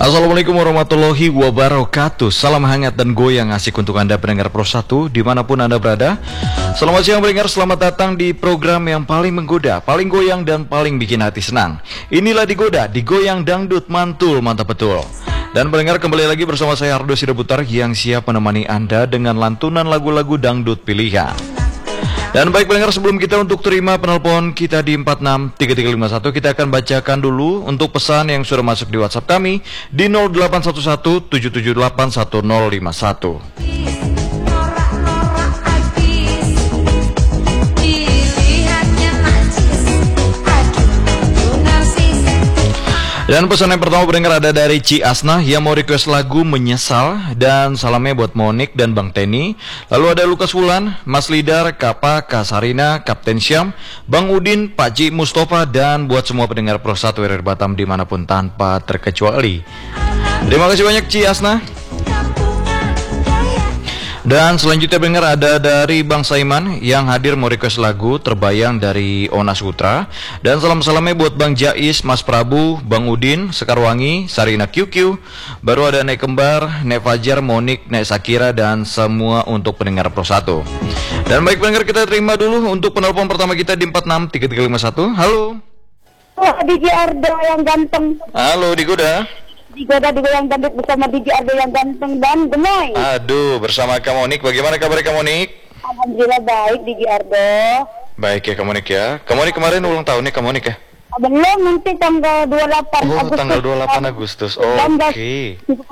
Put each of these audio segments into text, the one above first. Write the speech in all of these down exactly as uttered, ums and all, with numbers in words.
Assalamualaikum warahmatullahi wabarakatuh. Salam hangat dan goyang asik untuk Anda pendengar Pro satu dimanapun Anda berada. Selamat siang pendengar, selamat datang di program yang paling menggoda, paling goyang dan paling bikin hati senang. Inilah Digoda, Digoyang Dangdut Mantul, mantap betul. Dan pendengar, kembali lagi bersama saya Ardo Sidaputar yang siap menemani Anda dengan lantunan lagu-lagu dangdut pilihan. Dan baik pendengar, sebelum kita untuk terima penelpon kita di empat enam tiga tiga lima satu, kita akan bacakan dulu untuk pesan yang sudah masuk di WhatsApp kami di nol delapan satu satu tujuh tujuh delapan satu nol lima satu. Dan pesan yang pertama pendengar ada dari Ci Asna yang mau request lagu Menyesal, dan salamnya buat Monik dan Bang Teni. Lalu ada Lukas Wulan, Mas Lidar, Kapa, Kak Sarina, Kapten Syam, Bang Udin, Pak Ci Mustafa, dan buat semua pendengar Pro satu R R Batam dimanapun tanpa terkecuali. Terima kasih banyak Ci Asna. Dan selanjutnya pendengar ada dari Bang Saiman yang hadir mau request lagu Terbayang dari Ona Sutra. Dan salam-salamnya buat Bang Jais, Mas Prabu, Bang Udin, Sekarwangi, Sarina Q Q. Baru ada Nek Kembar, Nek Fajar, Monik, Nek Sakira, dan semua untuk pendengar Pro satu. Dan baik pendengar, kita terima dulu untuk penelpon pertama kita di empat enam tiga tiga lima satu. Halo. Oh, D J Ardo yang ganteng. Halo Digoda. Digoda Digoyang Dangdut bersama D J Ardo yang ganteng dan gemoy. Aduh, bersama Kak Monik. Bagaimana kabar Kak Monik? Alhamdulillah baik D J Ardo. Baik ya Kak Monik ya. Kak Monik kemarin ulang tahun nih Kak Monik ya? Belum, nanti tanggal dua puluh delapan Oh, Agustus. tanggal dua puluh delapan Agustus. Oke. Okay.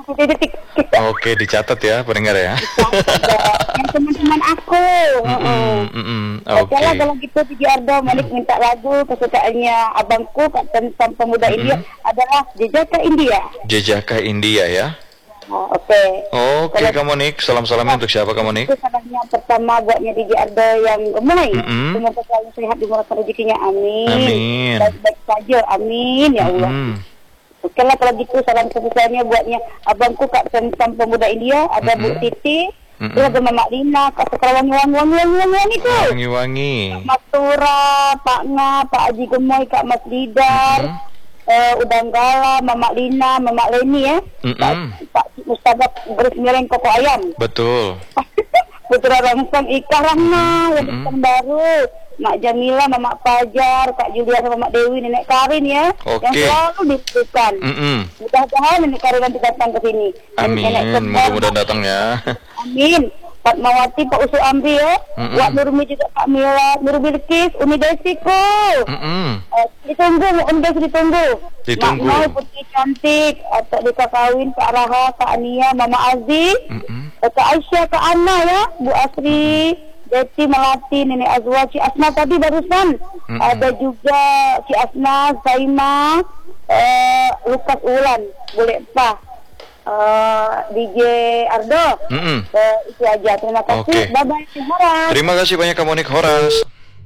Oke, okay, dicatat ya pendengar ya. Yang teman-teman aku. Mm -mm, mm -mm. Oke Okay. lah kalau gitu D J Ardo, Monik minta lagu kesukaannya abangku Kapten Sam Pemuda Mm -mm. India adalah Jejaka India. Jejaka India ya. Oh, oke. Okay. Oke okay, Kak Monik, salam-salamnya untuk siapa Kak Monik? Itu salamnya pertama buatnya D J Ardo yang gemoy. Mm -mm. Semoga selalu sehat dimurahkan rezekinya, amin. Amin. Baik-baik saja, amin ya Allah. Mm -mm. Oke lah kalau gitu, salam kesusahannya buatnya abangku Kapten Sam Pemuda India, ada Mm -mm. Bu Titi, Mm -mm. terus ada Mama Lina, Kak Sekarwangi wangi-wangi itu. Wangi-wangi. Mas Tura, Pak Nga, Pak Haji Gemoy, Kak Mas Didar. Mm -mm. Uh, Udang Gala, Mama Lina, Mama Leni ya, Mm Pak, -mm. Pak Mustafa Beris Mireng Koko Ayam, Betul. Putra Rangsang Ika Rahma yang Mm-mm. mm baru, Mak Jamila, Mama Fajar, Kak Julia sama Mak Dewi, Nenek Karin ya, Oke. yang selalu dibutuhkan. Mm -mm. Mudah-mudahan Nenek Karin nanti datang ke sini. Amin, Nenek Kembar, mudah-mudahan datang ya. amin. Pak Mawati, Pak Usu Amri ya, Mm-mm. Wak Nurmi juga, Pak Mila, Nur Bilkis, Umi Desiko. Mm -mm. Uh, ditunggu, Umi Desi ditunggu. Ditunggu. Mak Noi putri cantik, atau Dika Kawin, Kak Raha, Kak Ania, Mama Aziz, Mm -mm. Kak Aisyah, Kak Anna ya, Bu Asri, Deti Melati, Nenek Azwa, Ci Asma tadi barusan. Mm-mm. Ada juga Ci Asma, Saima, uh, Lukas Ulan, boleh Pak. Uh, D J Ardo, Mm -mm. uh, itu aja. Terima kasih. Oke. Bye bye. Horas. Terima kasih banyak Kak Monik Horas.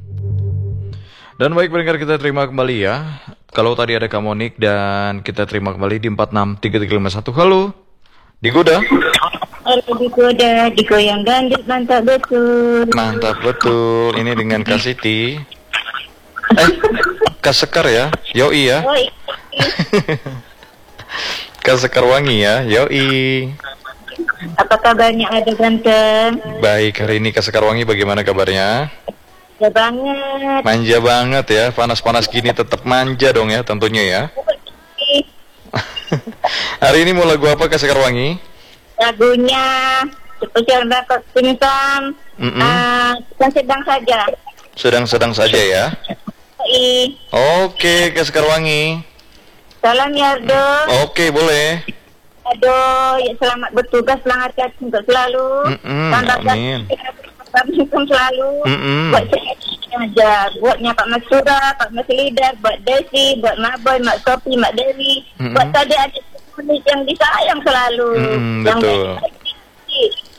Dan baik pendengar, kita terima kembali ya. Kalau tadi ada Kak Monik, dan kita terima kembali di empat enam tiga tiga lima satu. Halo Digoda. Halo Digoda, Digoyang Dangdut mantap betul. Mantap betul. Ini dengan Kak Siti. Eh, Kak Sekar ya. Yoi ya. Oh, iya. Kak Sekarwangi ya. Yoi. Apa kabarnya ada ganteng? Baik, hari ini Kak Sekarwangi bagaimana kabarnya? Ya banget. Manja banget ya. Panas-panas gini tetap manja dong ya tentunya ya. Hari ini mau lagu apa Kak Sekarwangi? Lagunya spesial dapat pingsan. Mm -mm. Ah, sedang saja. Sedang-sedang saja ya. I. Oke Kak Sekarwangi. Salam ya Ardo. Oke, boleh. Aduh, ya selamat bertugas, selamat hati untuk selalu. Mm-mm, Selamat amin. Assalamualaikum selalu. Mm-mm. Buat saya aja, buatnya Pak Mas Sura, Pak Mas Lidar, buat Desi, buat Mak Boy, Mak Sopi, Mak Dewi, Mm-mm. buat tadi adik yang disayang selalu. Mm-mm, Yang betul. baik-baik.